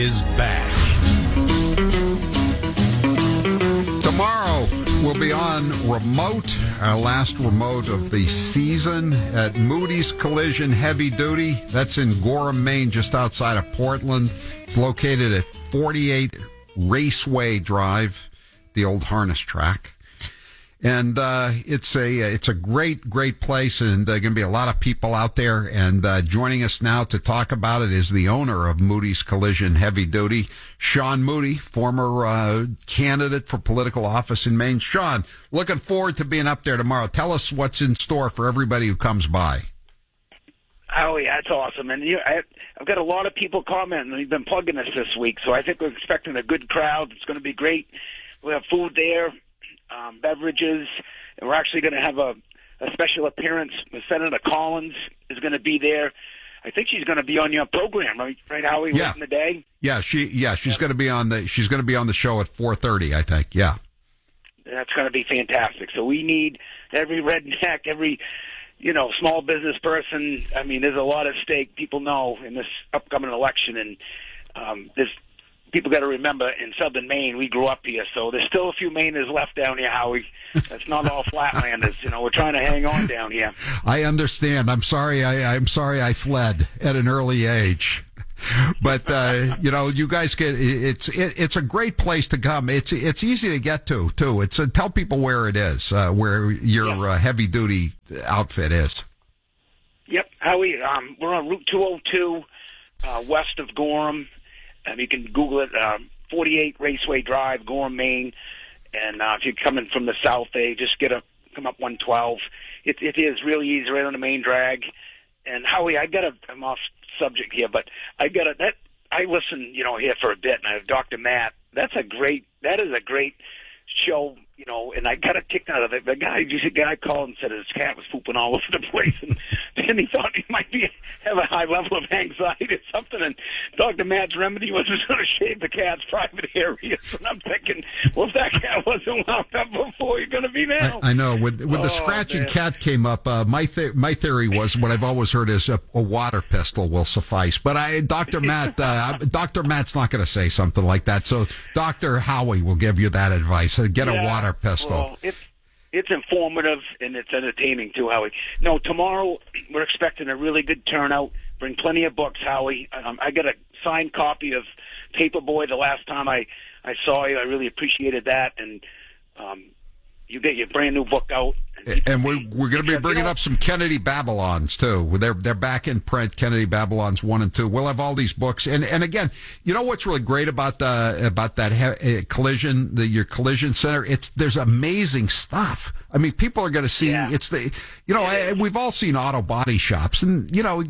is back. Tomorrow we'll be on remote, our last remote of the season at Moody's Collision Heavy Duty. That's in Gorham, Maine, just outside of Portland. It's located at 48 Raceway Drive, the old harness track. And it's a great place, and going to be a lot of people out there. And joining us now to talk about it is the owner of Moody's Collision Heavy Duty, Sean Moody, former candidate for political office in Maine. Sean, looking forward to being up there tomorrow. Tell us what's in store for everybody who comes by. Oh, yeah, that's awesome. And I've got a lot of people commenting. We've been plugging us this week, so I think we're expecting a good crowd. It's going to be great. We'll have food there. Beverages, and we're actually going to have a special appearance. Senator Collins is going to be there. I think she's going to be on your program, right, Howie? Yeah. Late in the day. She's going to be on the show at 4:30, I think. Yeah, that's going to be fantastic. So we need every redneck, every small business person. I mean, there's a lot at stake. People know in this upcoming election, and there's. People got to remember, in southern Maine, we grew up here, so there's still a few Mainers left down here, Howie. That's not all Flatlanders. We're trying to hang on down here. I understand. I'm sorry I fled at an early age. But you guys it's a great place to come. It's easy to get to too. Tell people where it is, where your heavy duty outfit is. Yep, Howie. We're on Route 202, west of Gorham. You can Google it, 48 Raceway Drive, Gorham, Maine. And if you're coming from the south, just come up 112. It is really easy, right on the main drag. And Howie, I'm off subject here, but I listen, here for a bit, and I have Dr. Matt. That is a great show, and I got a kick out of it. The guy called and said his cat was pooping all over the place, and then he thought he might have a high level of anxiety or something, and Dr. Matt's remedy was going to shave the cat's private areas, and I'm thinking, well, if that cat wasn't wound up before, you're going to be now. I know. With the scratching cat came up, my theory was, what I've always heard is a water pistol will suffice, but Dr. Matt's not going to say something like that, so Dr. Howie will give you that advice. Get a water pistol. Well, it's informative and it's entertaining too, Howie. No, tomorrow we're expecting a really good turnout. Bring plenty of books, Howie. I got a signed copy of Paperboy the last time I saw you. I really appreciated that, and you get your brand new book out. And we're going to be bringing up some Kennedy Babylons too. They're back in print. Kennedy Babylons 1 and 2. We'll have all these books. And again, what's really great about that collision, your collision center? There's amazing stuff. I mean, people are going to see. Yeah. We've all seen auto body shops, and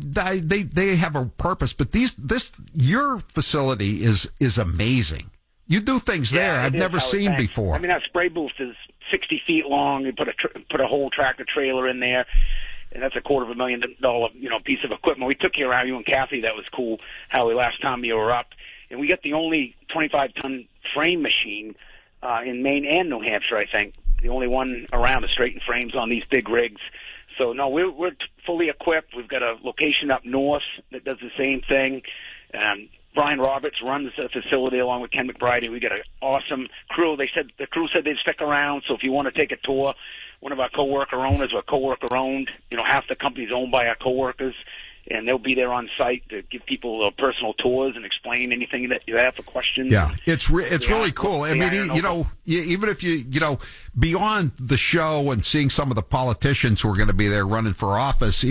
they have a purpose. But your facility is amazing. You do things there I've never seen before. I mean, that spray booth is 60 feet long. You put a whole tractor trailer in there, and that's $250,000 piece of equipment. We took you around, you and Kathy. That was cool, Howie, last time you were up. And we got the only 25-ton frame machine in Maine and New Hampshire, I think. The only one around to straighten frames on these big rigs. So, no, we're fully equipped. We've got a location up north that does the same thing. Brian Roberts runs the facility along with Ken McBride. We got an awesome crew. The crew said they'd stick around, so if you want to take a tour, one of our coworker owners, or coworker owned, half the company's owned by our coworkers, and they'll be there on site to give people personal tours and explain anything that you have for questions. Yeah, it's really cool. I mean, even if you beyond the show and seeing some of the politicians who are going to be there running for office,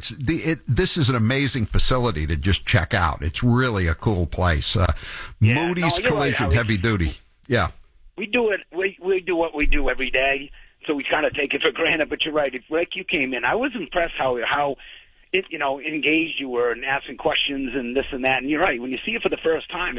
this is an amazing facility to just check out. It's really a cool place. Moody's Collision Heavy Duty. Yeah, we do it. We do what we do every day, so we kind of take it for granted. But you're right. Like you came in, I was impressed how engaged you were in asking questions and this and that. And you're right. When you see it for the first time,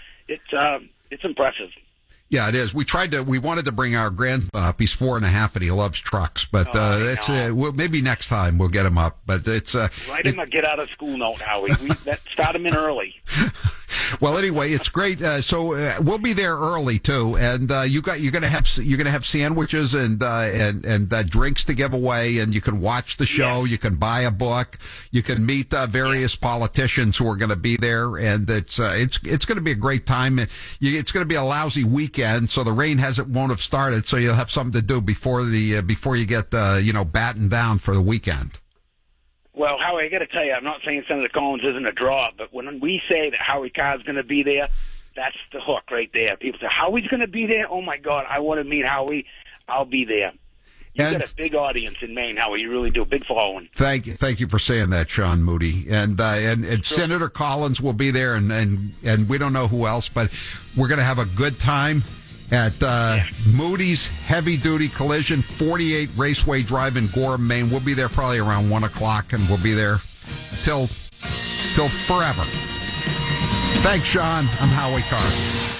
it's impressive. Yeah, it is. We wanted to bring our grandson up. He's 4.5 and he loves trucks, but maybe next time we'll get him up. But it's write him a get out of school note, Howie. Start him in early. Well, anyway, it's great. So we'll be there early too, and you're gonna have sandwiches and drinks to give away, and you can watch the show. Yeah. You can buy a book. You can meet various politicians who are going to be there, and it's going to be a great time. It's going to be a lousy weekend, so the rain won't have started, so you'll have something to do before you get battened down for the weekend. Well, Howie, I got to tell you, I'm not saying Senator Collins isn't a draw, but when we say that Howie Carr's going to be there, that's the hook right there. People say, Howie's going to be there? Oh, my God, I want to meet Howie. I'll be there. You've got a big audience in Maine, Howie. You really do. Big following. Thank you for saying that, Sean Moody. And Senator Collins will be there, and we don't know who else, but we're going to have a good time at Moody's Heavy Duty Collision, 48 Raceway Drive in Gorham, Maine. We'll be there probably around 1 o'clock, and we'll be there till forever. Thanks, Sean. I'm Howie Carr.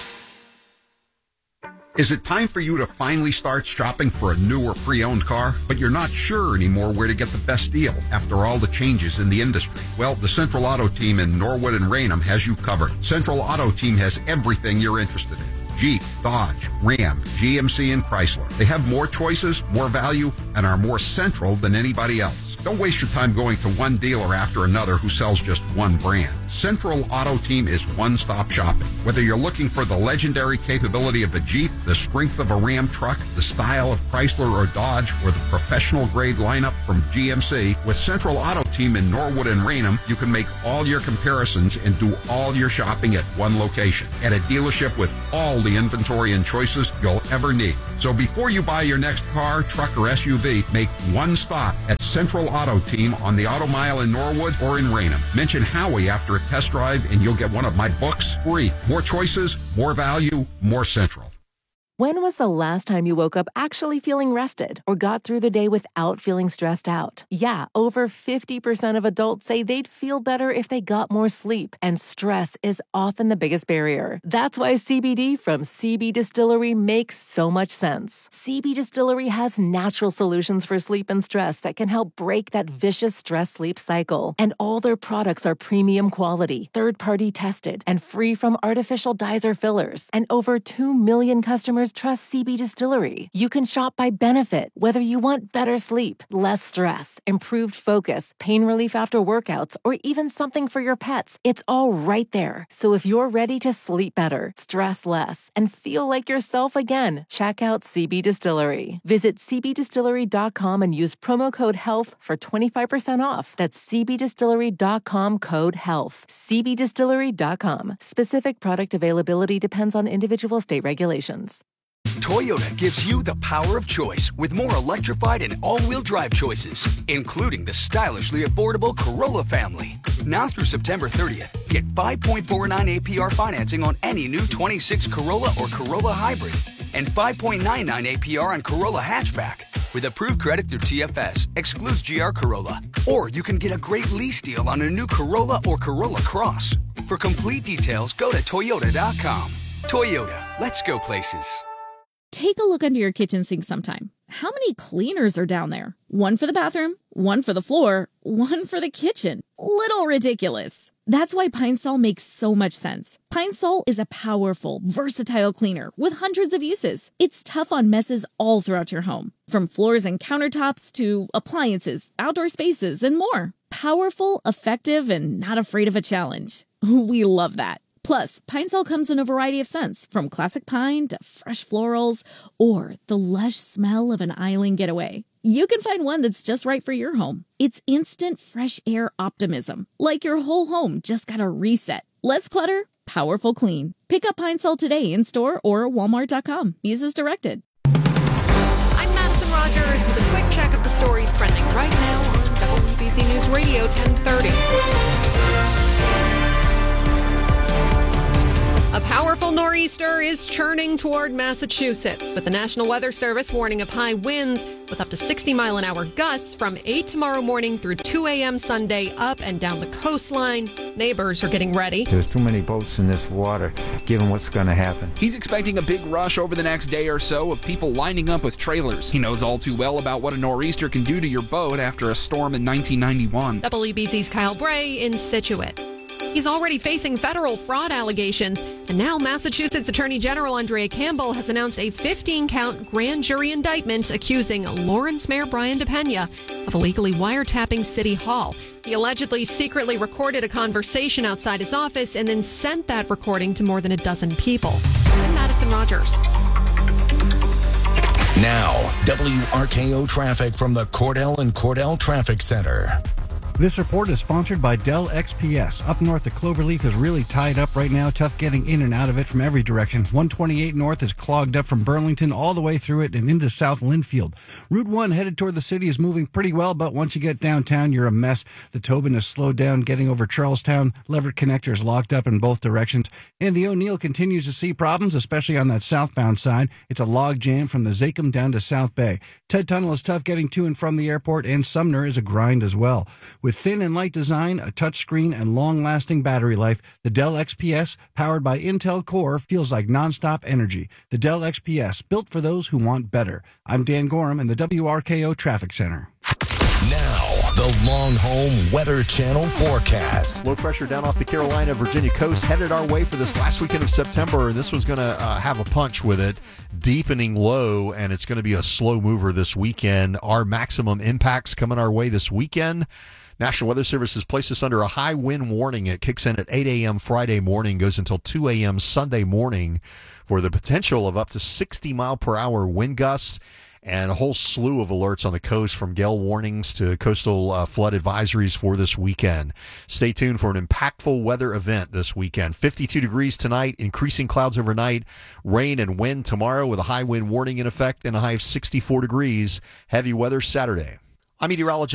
Is it time for you to finally start shopping for a new or pre-owned car, but you're not sure anymore where to get the best deal after all the changes in the industry? Well, the Central Auto Team in Norwood and Raynham has you covered. Central Auto Team has everything you're interested in. Jeep, Dodge, Ram, GMC, and Chrysler. They have more choices, more value, and are more central than anybody else. Don't waste your time going to one dealer after another who sells just one brand. Central Auto Team is one-stop shopping. Whether you're looking for the legendary capability of a Jeep, the strength of a Ram truck, the style of Chrysler or Dodge, or the professional-grade lineup from GMC, with Central Auto Team in Norwood and Raynham, you can make all your comparisons and do all your shopping at one location, at a dealership with all the inventory and choices you'll ever need. So before you buy your next car, truck, or SUV, make one stop at Central Auto Team on the Auto Mile in Norwood or in Raynham. Mention Howie after a test drive and you'll get one of my books free. More choices, more value, more Central. When was the last time you woke up actually feeling rested or got through the day without feeling stressed out? Yeah, over 50% of adults say they'd feel better if they got more sleep, and stress is often the biggest barrier. That's why CBD from CB Distillery makes so much sense. CB Distillery has natural solutions for sleep and stress that can help break that vicious stress-sleep cycle. And all their products are premium quality, third-party tested, and free from artificial dyes or fillers. And over 2 million customers trust CB Distillery. You can shop by benefit, whether you want better sleep, less stress, improved focus, pain relief after workouts, or even something for your pets. It's all right there. So if you're ready to sleep better, stress less, and feel like yourself again, check out CB Distillery. Visit cbdistillery.com and use promo code HEALTH for 25% off. That's cbdistillery.com, code HEALTH. cbdistillery.com. Specific product availability depends on individual state regulations. Toyota gives you the power of choice with more electrified and all-wheel drive choices, including the stylishly affordable Corolla family. Now through September 30th, get 5.49 APR financing on any new 26 Corolla or Corolla Hybrid and 5.99 APR on Corolla Hatchback. With approved credit through TFS, excludes GR Corolla. Or you can get a great lease deal on a new Corolla or Corolla Cross. For complete details, go to Toyota.com. Toyota, let's go places. Take a look under your kitchen sink sometime. How many cleaners are down there? One for the bathroom, one for the floor, one for the kitchen. Little ridiculous. That's why Pine Sol makes so much sense. Pine Sol is a powerful, versatile cleaner with hundreds of uses. It's tough on messes all throughout your home, from floors and countertops to appliances, outdoor spaces, and more. Powerful, effective, and not afraid of a challenge. We love that. Plus, Pine Sol comes in a variety of scents, from classic pine to fresh florals, or the lush smell of an island getaway. You can find one that's just right for your home. It's instant fresh air optimism, like your whole home just got a reset. Less clutter, powerful clean. Pick up Pine Sol today in-store or Walmart.com. Use as directed. I'm Madison Rogers with a quick check of the stories trending right now on WBZ News Radio 1030. A powerful nor'easter is churning toward Massachusetts, with the National Weather Service warning of high winds with up to 60-mile-an-hour gusts from 8 tomorrow morning through 2 a.m. Sunday up and down the coastline. Neighbors are getting ready. There's too many boats in this water, given what's going to happen. He's expecting a big rush over the next day or so of people lining up with trailers. He knows all too well about what a nor'easter can do to your boat after a storm in 1991. WBZ's Kyle Bray in Scituate. He's already facing federal fraud allegations, and now Massachusetts Attorney General Andrea Campbell has announced a 15-count grand jury indictment accusing Lawrence Mayor Brian DePena of illegally wiretapping City Hall. He allegedly secretly recorded a conversation outside his office and then sent that recording to more than a dozen people. I'm Madison Rogers. Now, WRKO traffic from the Cordell and Cordell Traffic Center. This report is sponsored by Dell XPS. Up north, the Cloverleaf is really tied up right now. Tough getting in and out of it from every direction. 128 north is clogged up from Burlington all the way through it and into South Linfield. Route 1 headed toward the city is moving pretty well, but once you get downtown, you're a mess. The Tobin is slowed down getting over Charlestown. Leverett Connector is locked up in both directions. And the O'Neill continues to see problems, especially on that southbound side. It's a log jam from the Zachem down to South Bay. Ted Tunnel is tough getting to and from the airport, and Sumner is a grind as well. With thin and light design, a touchscreen, and long-lasting battery life, the Dell XPS, powered by Intel Core, feels like nonstop energy. The Dell XPS, built for those who want better. I'm Dan Gorham in the WRKO Traffic Center. Now, the Long Home Weather Channel forecast. Low pressure down off the Carolina, Virginia coast headed our way for this last weekend of September, and this was going to have a punch with it. Deepening low, and it's going to be a slow mover this weekend. Our maximum impacts coming our way this weekend. National Weather Service has placed us under a high wind warning. It kicks in at 8 a.m. Friday morning, goes until 2 a.m. Sunday morning for the potential of up to 60 mile per hour wind gusts and a whole slew of alerts on the coast, from gale warnings to coastal flood advisories for this weekend. Stay tuned for an impactful weather event this weekend. 52 degrees tonight, increasing clouds overnight, rain and wind tomorrow with a high wind warning in effect, and a high of 64 degrees. Heavy weather Saturday. I'm meteorologist